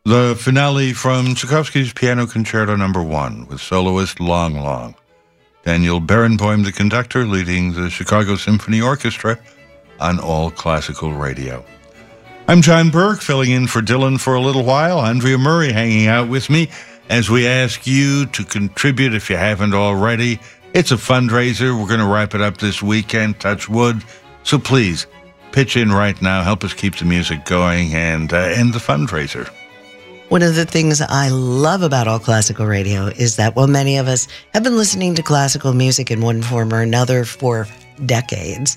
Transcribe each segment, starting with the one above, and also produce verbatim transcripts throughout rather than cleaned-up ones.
The finale from Tchaikovsky's Piano Concerto Number One with soloist Long Long. Daniel Barenboim, the conductor, leading the Chicago Symphony Orchestra on All Classical Radio. I'm John Burke, filling in for Dylan for a little while. Andrea Murray hanging out with me as we ask you to contribute if you haven't already. It's a fundraiser. We're going to wrap it up this weekend, touch wood. So please, pitch in right now. Help us keep the music going and uh, end the fundraiser. One of the things I love about All Classical Radio is that while many of us have been listening to classical music in one form or another for decades,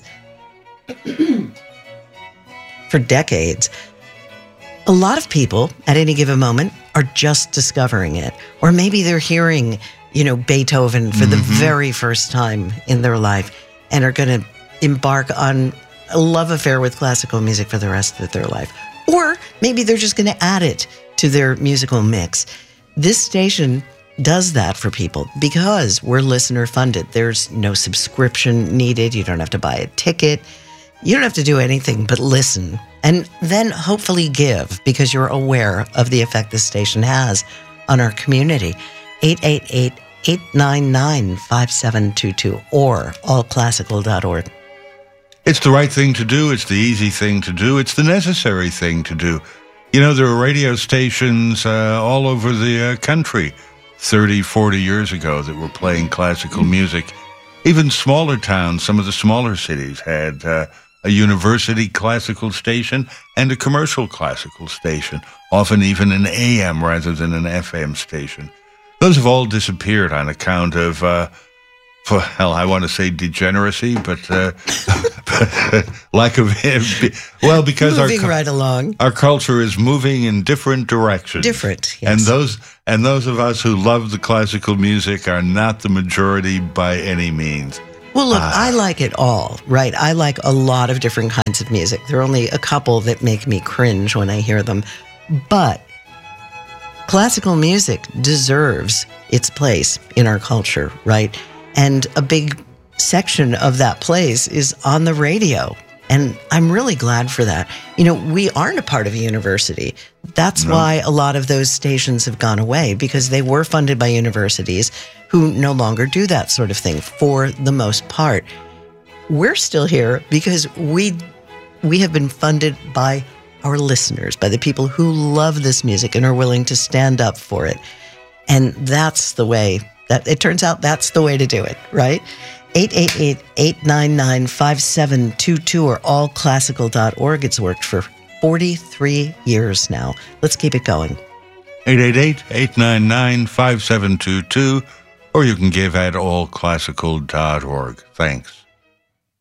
for decades, a lot of people at any given moment are just discovering it. Or maybe they're hearing, you know, Beethoven for mm-hmm. the very first time in their life and are going to embark on a love affair with classical music for the rest of their life. Or maybe they're just going to add it to their musical mix. This station does that for people because we're listener funded. There's no subscription needed. You don't have to buy a ticket. You don't have to do anything but listen and then hopefully give because you're aware of the effect this station has on our community. eight eight eight, eight nine nine, five seven two two or all classical dot org. It's the right thing to do. It's the easy thing to do. It's the necessary thing to do. You know, there are radio stations uh, all over the uh, country thirty, forty years ago that were playing classical music. Even smaller towns, some of the smaller cities had uh, a university classical station and a commercial classical station, often even an A M rather than an F M station. Those have all disappeared on account of, uh, for, hell, I want to say degeneracy, but uh, lack of, well, because moving our, right along. Our culture is moving in different directions. Different, yes. And those, and those of us who love the classical music are not the majority by any means. Well, look, uh, I like it all, right? I like a lot of different kinds of music. There are only a couple that make me cringe when I hear them. But classical music deserves its place in our culture, right? And a big section of that place is on the radio. And I'm really glad for that. You know, we aren't a part of a university. That's no. why a lot of those stations have gone away, because they were funded by universities who no longer do that sort of thing for the most part. We're still here because we we have been funded by our listeners, by the people who love this music and are willing to stand up for it. And that's the way, that it turns out that's the way to do it, right? eight eight eight, eight nine nine, five seven two two or all classical dot org. It's worked for forty-three years now. Let's keep it going. eight eight eight, eight nine nine, five seven two two or you can give at all classical dot org. Thanks.